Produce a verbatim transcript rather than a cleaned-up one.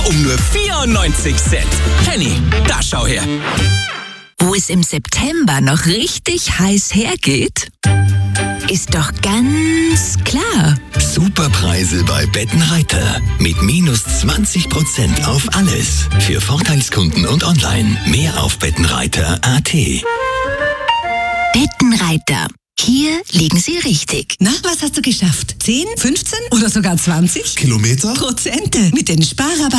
um nur vierundneunzig Cent. Penny, da schau her. Wo es im September noch richtig heiß hergeht, ist doch ganz klar. Superpreise bei Bettenreiter. Mit minus zwanzig Prozent auf alles. Für Vorteilskunden und online. Mehr auf bettenreiter punkt a t. Bettenreiter. Hier liegen Sie richtig. Na, was hast du geschafft? zehn, fünfzehn oder sogar zwanzig? Kilometer? Prozente mit den Sparrabatten.